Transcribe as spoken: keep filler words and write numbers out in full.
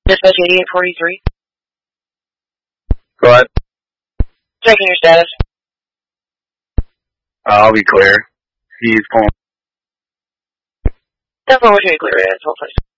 Dispatch eighty-eight forty-three. Go ahead. Checking your status. Uh, I'll be clear. He's pulling. Definitely wish you clear it. Hold please.